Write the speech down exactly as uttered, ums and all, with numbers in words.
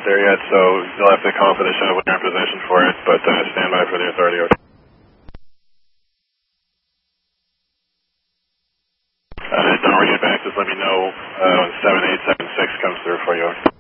there yet, so you'll have to call for the shuttle when you're in position for it, but uh, stand by for the authority. Uh, don't reach it back, just let me know uh, when seven eight seven six comes through for you.